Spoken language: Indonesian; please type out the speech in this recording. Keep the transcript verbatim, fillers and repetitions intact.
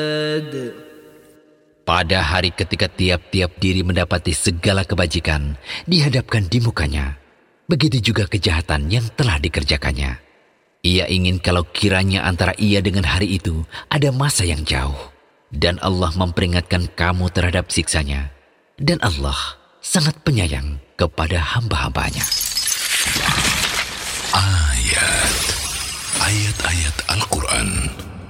Pada hari ketika tiap-tiap diri mendapati segala kebajikan dihadapkan di mukanya, begitu juga kejahatan yang telah dikerjakannya. Ia ingin kalau kiranya antara ia dengan hari itu ada masa yang jauh, dan Allah memperingatkan kamu terhadap siksanya. Dan Allah sangat penyayang kepada hamba-hambanya. Ayat Ayat-ayat Al-Quran